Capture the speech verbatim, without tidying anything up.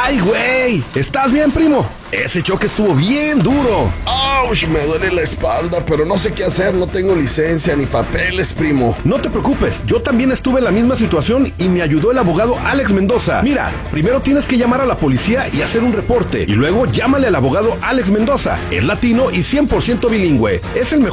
¡Ay, güey! ¿Estás bien, primo? Ese choque estuvo bien duro. ¡Auch! Me duele la espalda, pero no sé qué hacer. No tengo licencia ni papeles, primo. No te preocupes, yo también estuve en la misma situación y me ayudó el abogado Alex Mendoza. Mira, primero tienes que llamar a la policía y hacer un reporte. Y luego llámale al abogado Alex Mendoza. Es latino y cien por ciento bilingüe. Es el mejor